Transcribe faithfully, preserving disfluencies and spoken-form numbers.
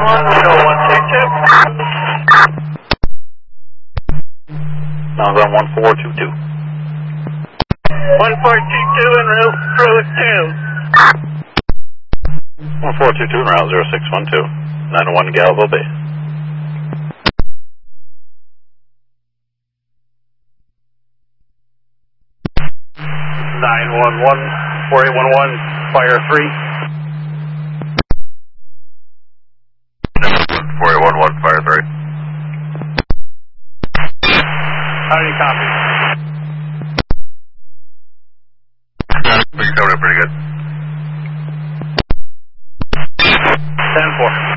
one, Window one two two. Now I'm on one four two two. one four two two en route, route two. one four two two en route zero six one two. nine one Galville Bay. nine one one, four eight one one, fire three. four eight one one, fire three. How do you copy? You're coming in pretty good. ten four.